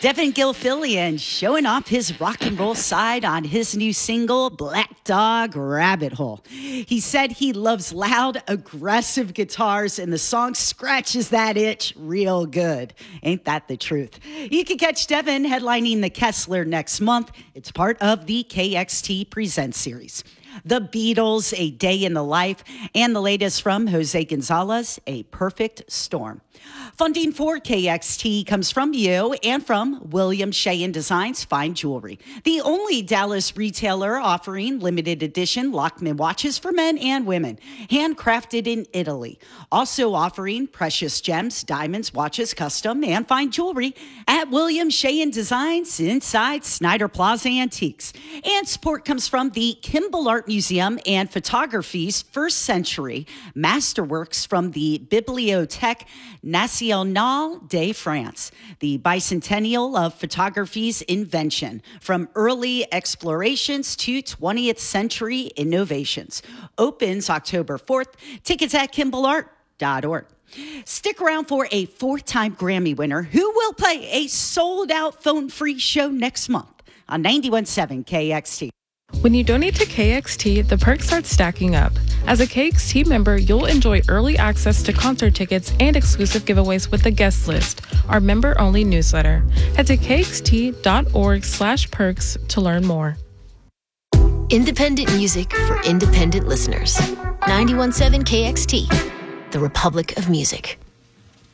Devin Gilfillian showing off his rock and roll side on his new single, Black Dog Rabbit Hole. He said he loves loud, aggressive guitars, and the song scratches that itch real good. Ain't that the truth? You can catch Devin headlining the Kessler next month. It's part of the KXT Presents series. The Beatles, A Day in the Life, and the latest from Jose Gonzalez, A Perfect Storm. Funding for KXT comes from you and from William Shea & Designs Fine Jewelry, the only Dallas retailer offering limited edition Lockman watches for men and women, handcrafted in Italy. Also offering precious gems, diamonds, watches, custom, and fine jewelry at William Shea & Designs inside Snyder Plaza Antiques. And support comes from the Kimball Art Museum and Photography's First Century Masterworks from the Bibliothèque Nationale de France, the bicentennial of photography's invention, from early explorations to 20th century innovations. Opens October 4th. Tickets at KimballArt.org. Stick around for a fourth-time Grammy winner who will play a sold-out phone-free show next month on 91.7 KXT. When you donate to KXT, the perks start stacking up. As a KXT member, you'll enjoy early access to concert tickets and exclusive giveaways with the guest list, our member-only newsletter. Head to kxt.org/perks to learn more. Independent music for independent listeners. 91.7 KXT, the Republic of Music.